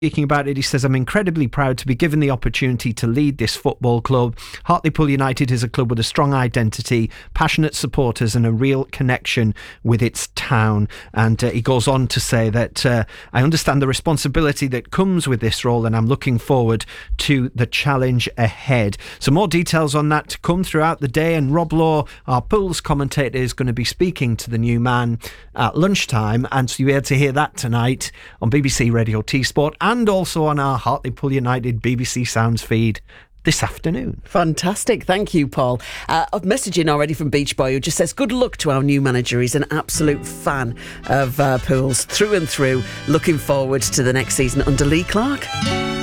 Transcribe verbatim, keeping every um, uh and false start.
Speaking about it, he says, I'm incredibly proud to be given the opportunity to lead this football club. Hartlepool United is a club with a strong identity, passionate supporters and a real connection with its town. And uh, he goes on to say that uh, I understand the responsibility that comes with this role and I'm looking forward to the challenge ahead. So more details on that to come throughout the day, and Rob Law, our Pools commentator, is going to be speaking to the new man at lunchtime, and so you'll be able to hear that tonight on B B C Radio T Sport and also on our Hartlepool United B B C Sounds feed this afternoon. Fantastic. Thank you, Paul. Uh, I've messaged in already from Beach Boy, who just says, good luck to our new manager. He's an absolute fan of uh, Pools through and through. Looking forward to the next season under Lee Clark.